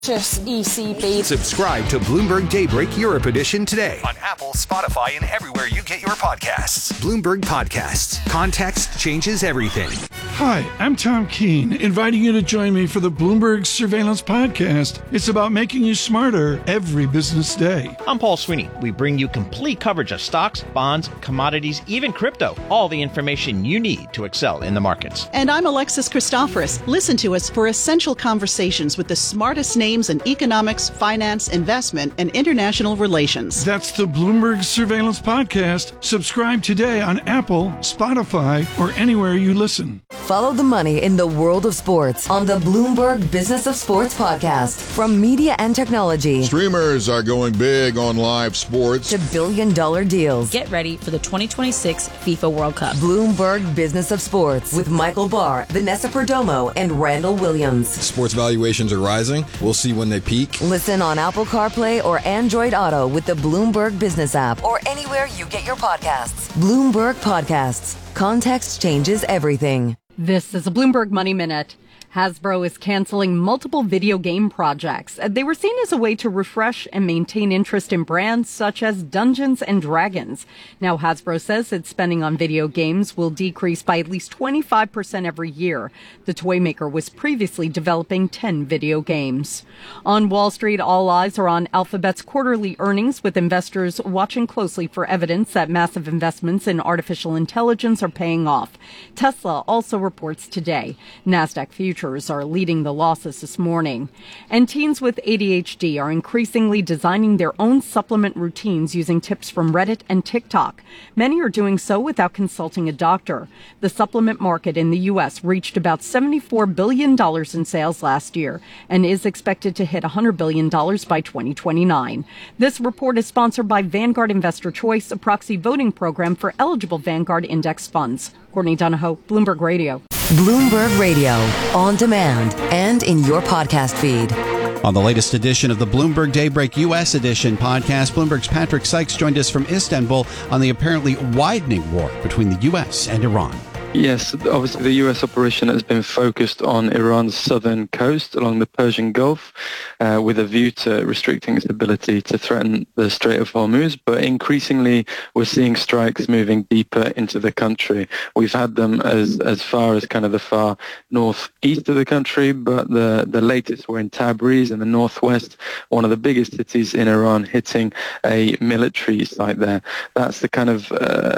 Just ECB. Subscribe to Bloomberg Daybreak Europe Edition today on Apple, Spotify, and everywhere you get your podcasts. Bloomberg Podcasts. Context changes everything. Hi, I'm Tom Keene, inviting you to join me for the Bloomberg Surveillance Podcast. It's about making you smarter every business day. I'm Paul Sweeney. We bring you complete coverage of stocks, bonds, commodities, even crypto. All the information you need to excel in the markets. And I'm Alexis Christoforous. Listen to us for essential conversations with the smartest names in economics, finance, investment, and international relations. That's the Bloomberg Surveillance Podcast. Subscribe today on Apple, Spotify, or anywhere you listen. Follow the money in the world of sports on the Bloomberg Business of Sports podcast. From media and technology, streamers are going big on live sports, to billion-dollar deals. Get ready for the 2026 FIFA World Cup. Bloomberg Business of Sports with Michael Barr, Vanessa Perdomo, and Randall Williams. Sports valuations are rising. We'll see when they peak. Listen on Apple CarPlay or Android Auto with the Bloomberg Business app or anywhere you get your podcasts. Bloomberg Podcasts. Context changes everything. This is a Bloomberg Money Minute. Hasbro is canceling multiple video game projects. They were seen as a way to refresh and maintain interest in brands such as Dungeons and Dragons. Now Hasbro says its spending on video games will decrease by at least 25% every year. The toy maker was previously developing 10 video games. On Wall Street, all eyes are on Alphabet's quarterly earnings, with investors watching closely for evidence that massive investments in artificial intelligence are paying off. Tesla also reports today. Nasdaq futures are leading the losses this morning. And teens with ADHD are increasingly designing their own supplement routines using tips from Reddit and TikTok. Many are doing so without consulting a doctor. The supplement market in the U.S. reached about $74 billion in sales last year and is expected to hit $100 billion by 2029. This report is sponsored by Vanguard Investor Choice, a proxy voting program for eligible Vanguard index funds. Courtney Donahoe, Bloomberg Radio. Bloomberg Radio, on demand and in your podcast feed. On the latest edition of the Bloomberg Daybreak U.S. Edition podcast, Bloomberg's Patrick Sykes joined us from Istanbul on the apparently widening war between the U.S. and Iran. Yes, obviously the U.S. operation has been focused on Iran's southern coast along the Persian Gulf with a view to restricting its ability to threaten the Strait of Hormuz. But increasingly, we're seeing strikes moving deeper into the country. We've had them as far as kind of the far northeast of the country, but the latest were in Tabriz in the northwest, one of the biggest cities in Iran, hitting a military site there. That's the kind of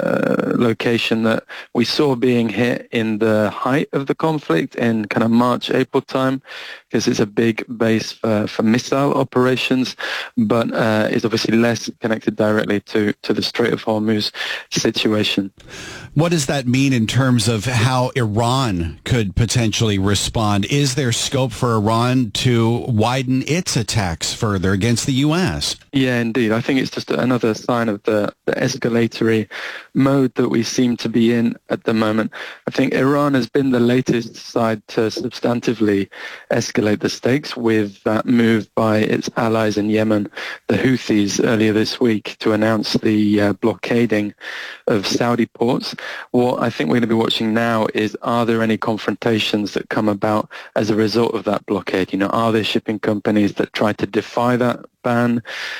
location that we saw being hit in the height of the conflict in kind of March, April time, because it's a big base for missile operations, but is obviously less connected directly to the Strait of Hormuz situation. What does that mean in terms of how Iran could potentially respond? Is there scope for Iran to widen its attacks further against the U.S.? Yeah, indeed. I think it's just another sign of the escalatory mode that we seem to be in at the moment. I think Iran has been the latest side to substantively escalate the stakes with that move by its allies in Yemen, the Houthis, earlier this week to announce the blockading of Saudi ports. What I think we're going to be watching now is, are there any confrontations that come about as a result of that blockade? You know, are there shipping companies that try to defy that ban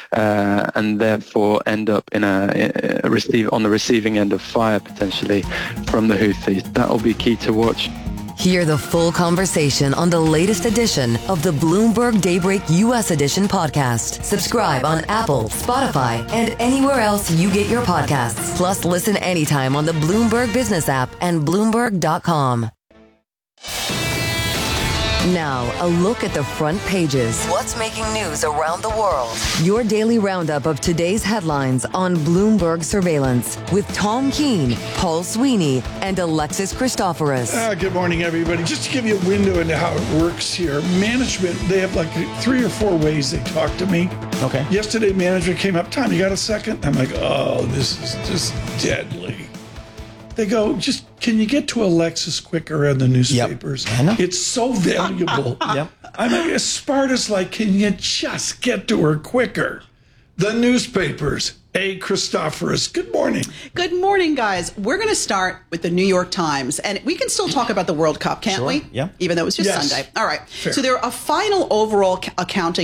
and therefore end up in on the receiving end of fire potentially from the Houthis? That'll be key to watch. Hear the full conversation on the latest edition of the Bloomberg Daybreak U.S. Edition podcast. Subscribe on Apple, Spotify, and anywhere else you get your podcasts. Plus, listen anytime on the Bloomberg Business app and Bloomberg.com. Now, a look at the front pages. What's making news around the world? Your daily roundup of today's headlines on Bloomberg Surveillance with Tom Keene, Paul Sweeney, and Alexis Christoforous. Good morning, everybody. Just to give you a window into how it works here, management, they have like 3 or 4 ways they talk to me. Okay. Yesterday, manager came up, Tom, you got a second? I'm like, oh, this is just deadly. They go, just, can you get to Alexis quicker in the newspapers? Yep. I know. It's so valuable. Yep. I'm like, Sparta's like, can you just get to her quicker? The newspapers. A. Christoforous. Good morning. Good morning, guys. We're going to start with the New York Times, and we can still talk about the World Cup, can't we? Yeah. Even though it was just Yes. Sunday. All right. Fair. So there are a final overall accounting